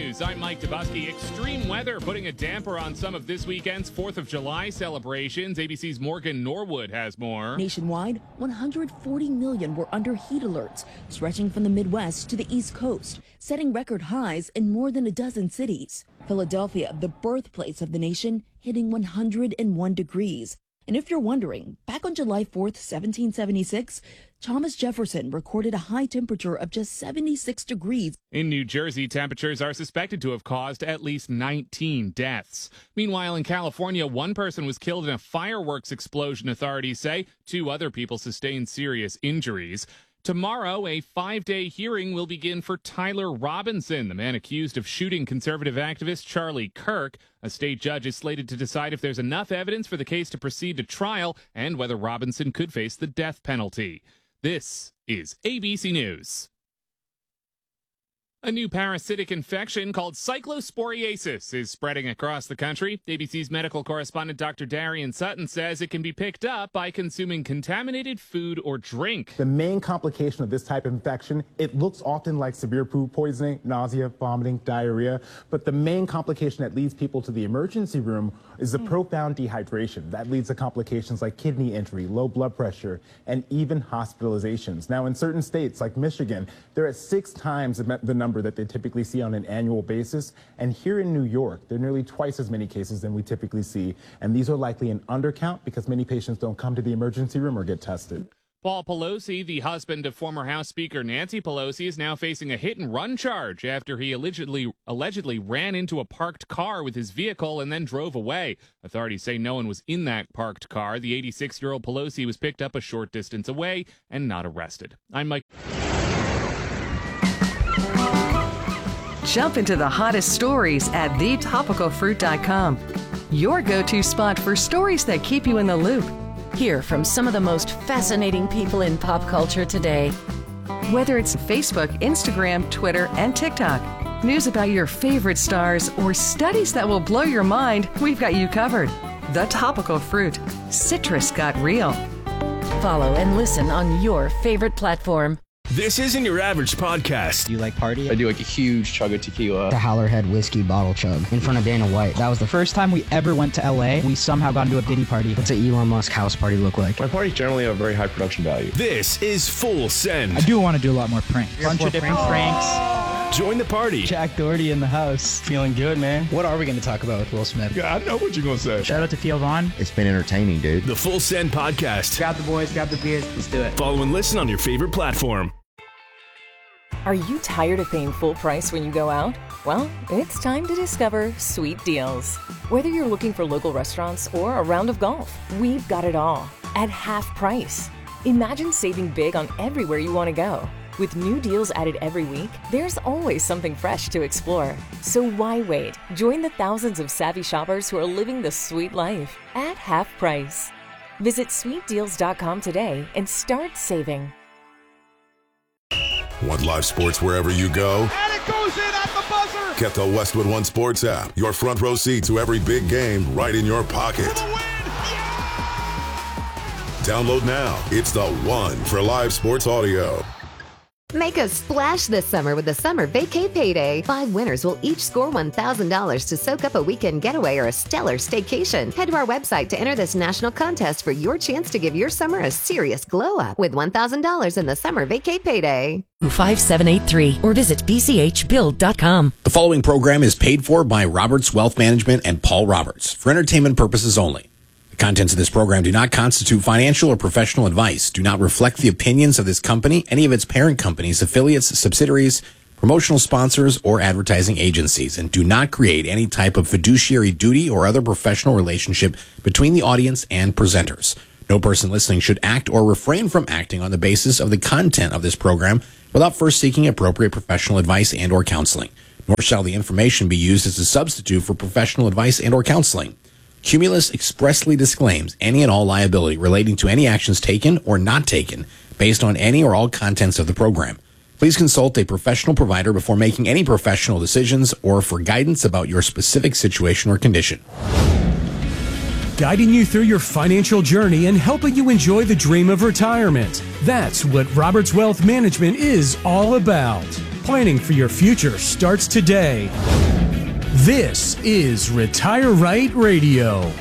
News. I'm Mike Dubusky. Extreme weather putting a damper on some of this weekend's 4th of July celebrations. ABC's Morgan Norwood has more. Nationwide, 140 million were under heat alerts, stretching from the Midwest to the East Coast, setting record highs in more than a dozen cities. Philadelphia, the birthplace of the nation, hitting 101 degrees. And if you're wondering, back on July 4th, 1776, Thomas Jefferson recorded a high temperature of just 76 degrees. In New Jersey, temperatures are suspected to have caused at least 19 deaths. Meanwhile, in California, one person was killed in a fireworks explosion, authorities say. 2 other people sustained serious injuries. Tomorrow, a 5-day hearing will begin for Tyler Robinson, the man accused of shooting conservative activist Charlie Kirk. A state judge is slated to decide if there's enough evidence for the case to proceed to trial and whether Robinson could face the death penalty. This is ABC News. A new parasitic infection called cyclosporiasis is spreading across the country. ABC's medical correspondent Dr. Darian Sutton says it can be picked up by consuming contaminated food or drink. The main complication of this type of infection, it looks often like severe food poisoning, nausea, vomiting, diarrhea. But the main complication that leads people to the emergency room is the profound dehydration. That leads to complications like kidney injury, low blood pressure, and even hospitalizations. Now, in certain states like Michigan, they're at 6 times the number that they typically see on an annual basis. And here in New York, there are nearly twice as many cases than we typically see. And these are likely an undercount because many patients don't come to the emergency room or get tested. Paul Pelosi, the husband of former House Speaker Nancy Pelosi, is now facing a hit-and-run charge after he allegedly ran into a parked car with his vehicle and then drove away. Authorities say no one was in that parked car. The 86-year-old Pelosi was picked up a short distance away and not arrested. I'm Mike. Jump into the hottest stories at thetopicalfruit.com. Your go-to spot for stories that keep you in the loop. Hear from some of the most fascinating people in pop culture today. Whether it's Facebook, Instagram, Twitter, and TikTok, news about your favorite stars, or studies that will blow your mind, we've got you covered. The Topical Fruit. Citrus got real. Follow and listen on your favorite platform. This isn't your average podcast. Do you like party? I do like a huge chug of tequila. The Howlerhead whiskey bottle chug in front of Dana White. That was the first time we ever went to LA. We somehow got into a Diddy party. What's an Elon Musk house party look like? My parties generally have very high production value. This is Full Send. I do want to do a lot more pranks. Bunch of different pranks. Join the party. Jack Doherty in the house. Feeling good, man. What are we going to talk about with Will Smith? Yeah, I know what you're going to say. Shout out to Theo Vaughn. It's been entertaining, dude. The Full Send podcast. Grab the boys, grab the beers. Let's do it. Follow and listen on your favorite platform. Are you tired of paying full price when you go out? Well, it's time to discover Sweet Deals. Whether you're looking for local restaurants or a round of golf, we've got it all at half price. Imagine saving big on everywhere you want to go. With new deals added every week, there's always something fresh to explore. So why wait? Join the thousands of savvy shoppers who are living the sweet life at half price. Visit sweetdeals.com today and start saving. Want live sports wherever you go? And it goes in at the buzzer! Get the Westwood One Sports app. Your front row seat to every big game right in your pocket. For the win! Yeah! Download now. It's the one for live sports audio. Make a splash this summer with the Summer Vacay Payday. 5 winners will each score $1,000 to soak up a weekend getaway or a stellar staycation. Head to our website to enter this national contest for your chance to give your summer a serious glow-up with $1,000 in the Summer Vacay Payday. 5783 or visit bchbuild.com. The following program is paid for by Roberts Wealth Management and Paul Roberts for entertainment purposes only. Contents of this program do not constitute financial or professional advice, do not reflect the opinions of this company, any of its parent companies, affiliates, subsidiaries, promotional sponsors, or advertising agencies, and do not create any type of fiduciary duty or other professional relationship between the audience and presenters. No person listening should act or refrain from acting on the basis of the content of this program without first seeking appropriate professional advice and or counseling, nor shall the information be used as a substitute for professional advice and or counseling. Cumulus expressly disclaims any and all liability relating to any actions taken or not taken based on any or all contents of the program. Please consult a professional provider before making any professional decisions or for guidance about your specific situation or condition. Guiding you through your financial journey and helping you enjoy the dream of retirement. That's what Roberts Wealth Management is all about. Planning for your future starts today. This is Retire Right Radio.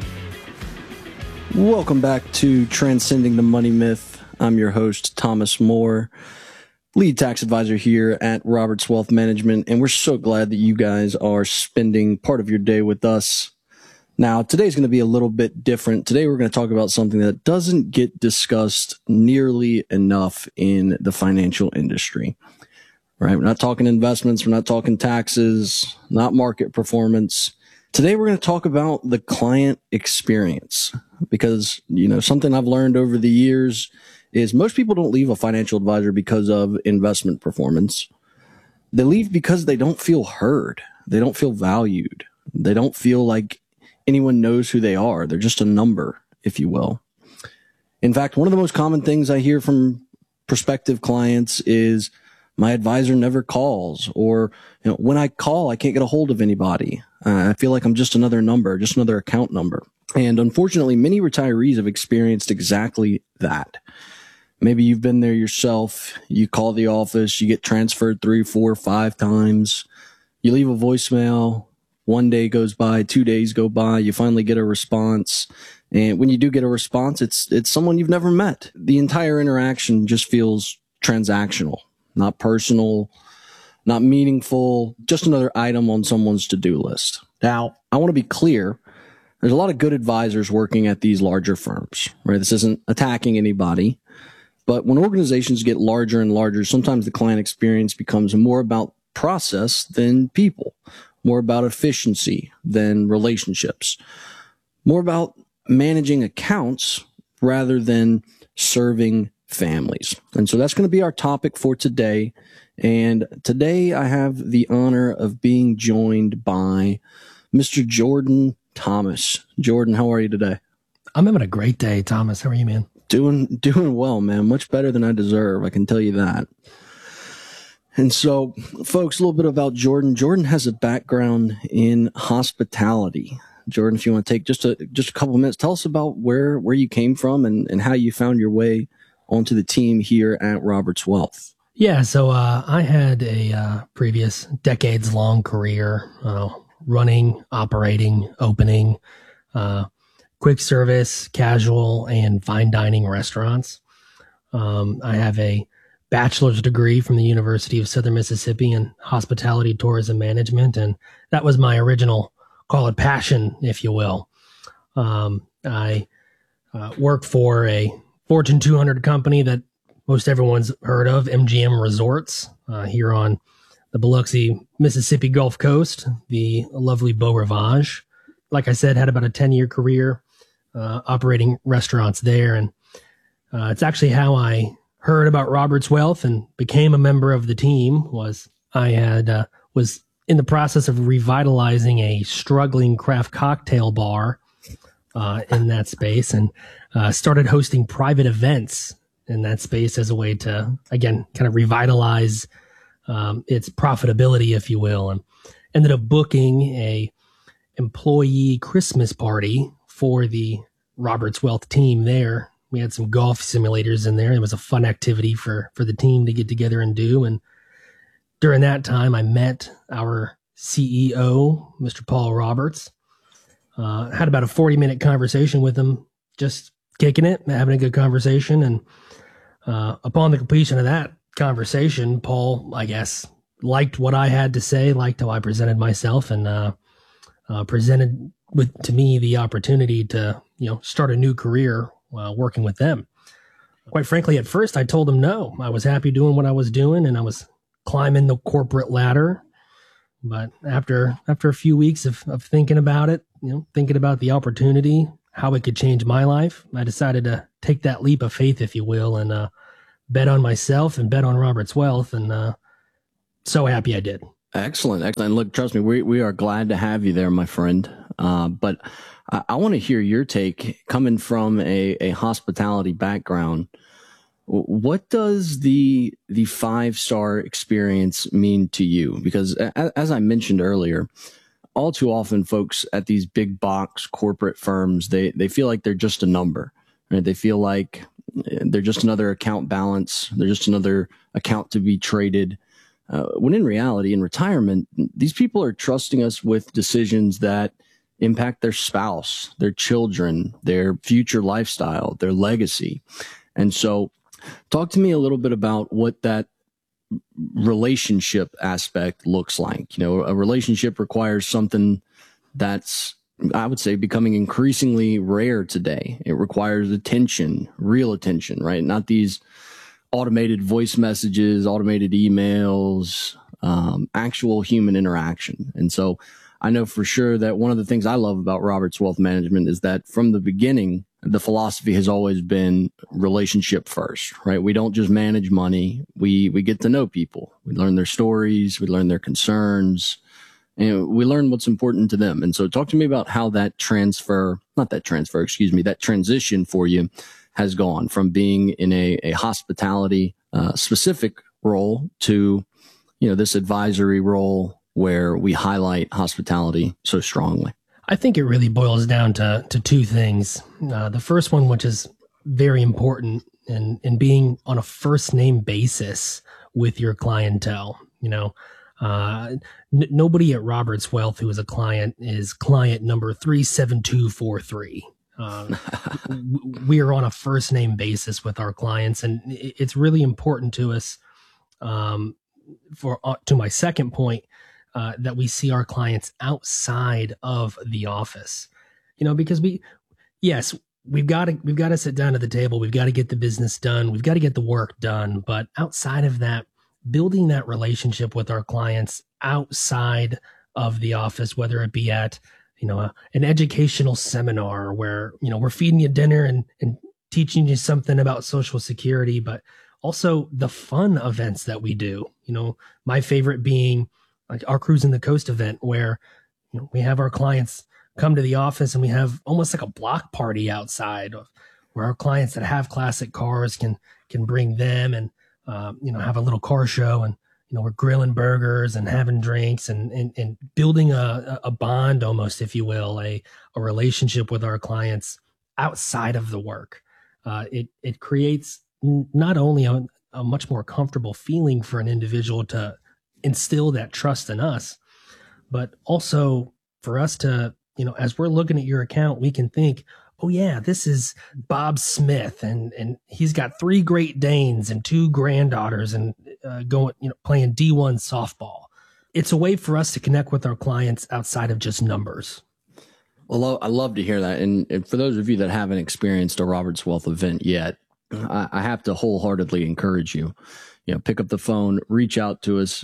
Welcome back to Transcending the Money Myth. I'm your host, Thomas Moore, lead tax advisor here at Roberts Wealth Management, and we're so glad that you guys are spending part of your day with us. Now, today's going to be a little bit different. Today, we're going to talk about something that doesn't get discussed nearly enough in the financial industry, right? We're not talking investments. We're not talking taxes, not market performance. Today, we're going to talk about the client experience because, something I've learned over the years is most people don't leave a financial advisor because of investment performance. They leave because they don't feel heard. They don't feel valued. They don't feel like anyone knows who they are. They're just a number, if you will. In fact, one of the most common things I hear from prospective clients is my advisor never calls, or when I call, I can't get a hold of anybody. I feel like I'm just another number, just another account number. And unfortunately, many retirees have experienced exactly that. Maybe you've been there yourself. You call the office, you get transferred 3, 4, 5 times. You leave a voicemail. 1 day goes by, 2 days go by, you finally get a response. And when you do get a response, it's someone you've never met. The entire interaction just feels transactional, not personal, not meaningful, just another item on someone's to-do list. Now, I want to be clear. There's a lot of good advisors working at these larger firms, right? This isn't attacking anybody. But when organizations get larger and larger, sometimes the client experience becomes more about process than people. More about efficiency than relationships, more about managing accounts rather than serving families. And so that's going to be our topic for today. And today I have the honor of being joined by Mr. Jordan Thomas. Jordan, how are you today? I'm having a great day, Thomas. How are you, man? Doing well, man. Much better than I deserve. I can tell you that. And so, folks, a little bit about Jordan. Jordan has a background in hospitality. Jordan, if you want to take just a couple of minutes, tell us about where you came from and how you found your way onto the team here at Roberts Wealth. Yeah, so I had a previous decades-long career running, operating, opening, quick service, casual, and fine dining restaurants. I have a bachelor's degree from the University of Southern Mississippi in hospitality tourism management. And that was my original, call it passion, if you will. I worked for a Fortune 200 company that most everyone's heard of, MGM Resorts, here on the Biloxi, Mississippi Gulf Coast, the lovely Beau Rivage. Like I said, had about a 10-year career operating restaurants there. And it's actually how I heard about Roberts Wealth and became a member of the team. Was in the process of revitalizing a struggling craft cocktail bar in that space, and started hosting private events in that space as a way to, again, kind of revitalize its profitability, if you will, and ended up booking a employee Christmas party for the Roberts Wealth team there. We had some golf simulators in there. It was a fun activity for the team to get together and do. And during that time, I met our CEO, Mr. Paul Roberts. Had about a 40-minute conversation with him, just kicking it, having a good conversation. And upon the completion of that conversation, Paul, I guess, liked what I had to say, liked how I presented myself, and presented to me the opportunity to, start a new career working with them. Quite frankly, at first I told him no. I was happy doing what I was doing, and I was climbing the corporate ladder. But after a few weeks of thinking about it, thinking about the opportunity, how it could change my life, I decided to take that leap of faith, if you will, and bet on myself and bet on Roberts Wealth, and so happy I did. Excellent. Look, trust me, we are glad to have you there, my friend. But I want to hear your take coming from a hospitality background. What does the 5-star experience mean to you? Because as I mentioned earlier, all too often folks at these big box corporate firms, they feel like they're just a number, right? They feel like they're just another account balance. They're just another account to be traded. when in reality, in retirement, these people are trusting us with decisions that impact their spouse, their children, their future lifestyle, their legacy. And so talk to me a little bit about what that relationship aspect looks like. You know, a relationship requires something that's, I would say, becoming increasingly rare today. It requires attention, real attention, right? Not these automated voice messages, automated emails, actual human interaction. And so I know for sure that one of the things I love about Roberts Wealth Management is that from the beginning, the philosophy has always been relationship first, right? We don't just manage money. We get to know people. We learn their stories. We learn their concerns, and we learn what's important to them. And so talk to me about how that that transition for you has gone from being in a hospitality specific role to, you know, this advisory role where we highlight hospitality so strongly. I think it really boils down to two things. The first one, which is very important, in being on a first name basis with your clientele. You know, nobody at Roberts Wealth who is a client is client number 37243. We are on a first name basis with our clients, and it's really important to us. To my second point, that we see our clients outside of the office, you know, because we've got to sit down at the table. We've got to get the business done. We've got to get the work done. But outside of that, building that relationship with our clients outside of the office, whether it be at, you know, an educational seminar where, you know, we're feeding you dinner and teaching you something about Social Security, but also the fun events that we do. You know, my favorite being like our Cruising the Coast event, where, you know, we have our clients come to the office and we have almost like a block party outside, where our clients that have classic cars can bring them and, you know, have a little car show, and, you know, we're grilling burgers and having drinks and building a bond almost, if you will, a relationship with our clients outside of the work. It creates not only a much more comfortable feeling for an individual to instill that trust in us, but also for us to, you know, as we're looking at your account, we can think, oh yeah, this is Bob Smith, and he's got 3 Great Danes and 2 granddaughters, and playing D1 softball. It's a way for us to connect with our clients outside of just numbers. Well, I love to hear that. And for those of you that haven't experienced a Roberts Wealth event yet, I have to wholeheartedly encourage you, you know, pick up the phone, reach out to us,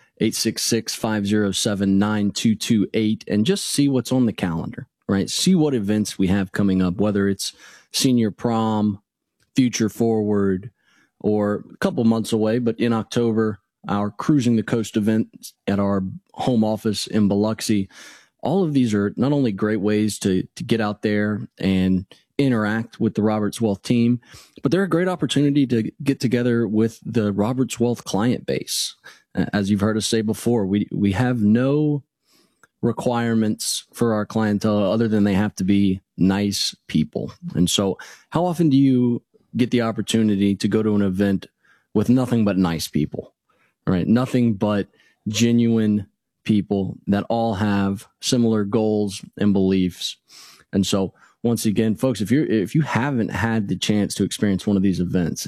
866-507-9228, and just see what's on the calendar, right? See what events we have coming up, whether it's senior prom, Future Forward, or a couple months away, but in October, our Cruising the Coast event at our home office in Biloxi. All of these are not only great ways to get out there and interact with the Roberts Wealth team, but they're a great opportunity to get together with the Roberts Wealth client base. As you've heard us say before, we have no requirements for our clientele other than they have to be nice people. And so how often do you get the opportunity to go to an event with nothing but nice people, right? Nothing but genuine people that all have similar goals and beliefs. And so once again, folks, if you haven't had the chance to experience one of these events,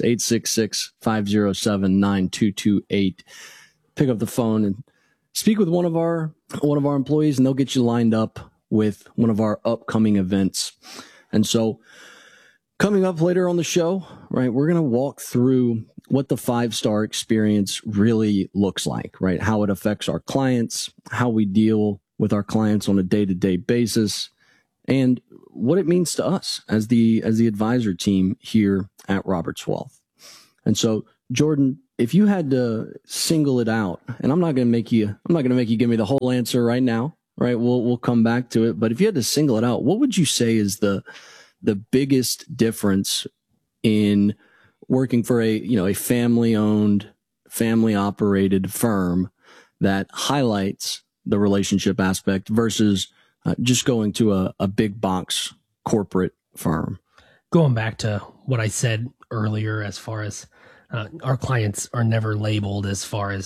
866-507-9228, pick up the phone and speak with one of our employees, and they'll get you lined up with one of our upcoming events. And so coming up later on the show, right, we're going to walk through what the 5-star experience really looks like, right? How it affects our clients, how we deal with our clients on a day-to-day basis, and what it means to us as the advisor team here at Roberts Wealth. And so, Jordan, if you had to single it out, and I'm not going to make you give me the whole answer right now, right? We'll come back to it. But if you had to single it out, what would you say is the biggest difference in working for a family-owned, family-operated firm that highlights the relationship aspect versus just going to a big box corporate firm? Going back to what I said earlier, as far as our clients are never labeled as far as,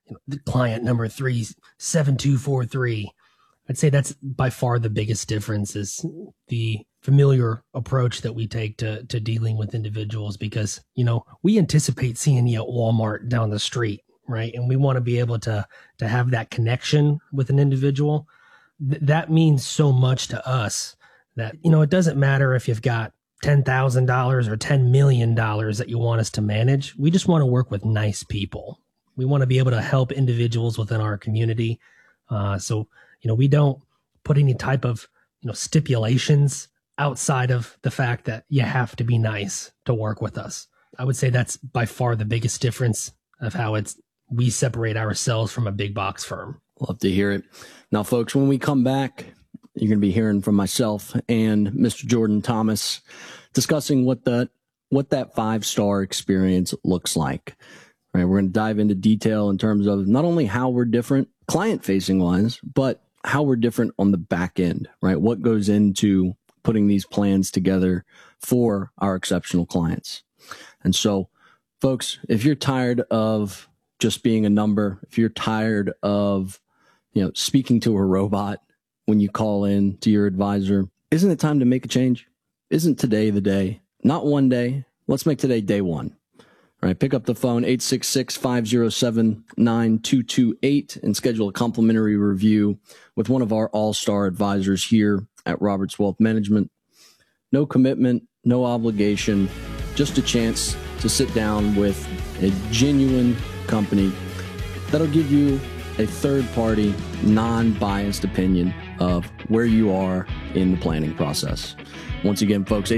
the client number 37243. I'd say that's by far the biggest difference, is the familiar approach that we take to dealing with individuals, because, we anticipate seeing you at Walmart down the street, right? And we want to be able to have that connection with an individual. That means so much to us that, it doesn't matter if you've got $10,000 or $10 million that you want us to manage. We just want to work with nice people. We want to be able to help individuals within our community. So we don't put any type of, stipulations outside of the fact that you have to be nice to work with us. I would say that's by far the biggest difference of how we separate ourselves from a big box firm. Love to hear it. Now, folks, when we come back, you're going to be hearing from myself and Mr. Jordan Thomas discussing what that 5-star experience looks like. All right, we're going to dive into detail in terms of not only how we're different client-facing wise, but how we're different on the back end, right? What goes into putting these plans together for our exceptional clients. And so, folks, if you're tired of just being a number, if you're tired of, speaking to a robot when you call in to your advisor, isn't it time to make a change? Isn't today the day? Not one day. Let's make today day one. All right, pick up the phone, 866-507-9228, and schedule a complimentary review with one of our all-star advisors here at Roberts Wealth Management. No commitment, no obligation, just a chance to sit down with a genuine company that'll give you a third-party, non-biased opinion of where you are in the planning process. Once again, folks,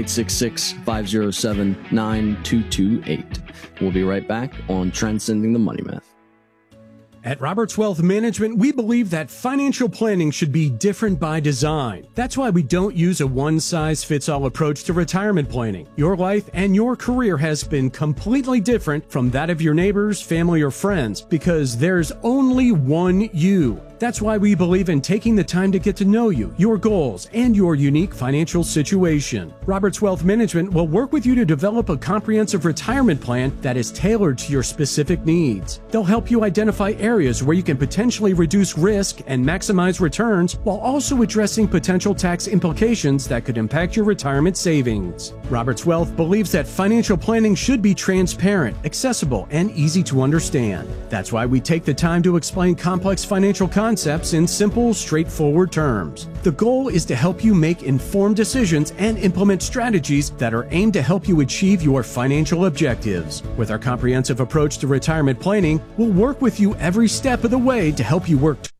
866-507-9228. We'll be right back on Transcending the Money Myth. At Roberts Wealth Management, we believe that financial planning should be different by design. That's why we don't use a one-size-fits-all approach to retirement planning. Your life and your career has been completely different from that of your neighbors, family, or friends, because there's only one you. That's why we believe in taking the time to get to know you, your goals, and your unique financial situation. Roberts Wealth Management will work with you to develop a comprehensive retirement plan that is tailored to your specific needs. They'll help you identify areas where you can potentially reduce risk and maximize returns, while also addressing potential tax implications that could impact your retirement savings. Roberts Wealth believes that financial planning should be transparent, accessible, and easy to understand. That's why we take the time to explain complex financial concepts in simple, straightforward terms. The goal is to help you make informed decisions and implement strategies that are aimed to help you achieve your financial objectives. With our comprehensive approach to retirement planning, we'll work with you every step of the way to help you work